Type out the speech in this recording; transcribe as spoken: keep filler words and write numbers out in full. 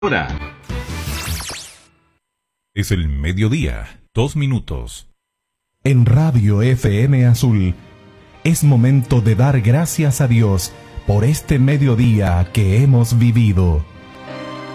Hora. Es el mediodía, dos minutos. En Radio F M Azul es momento de dar gracias a Dios por este mediodía que hemos vivido.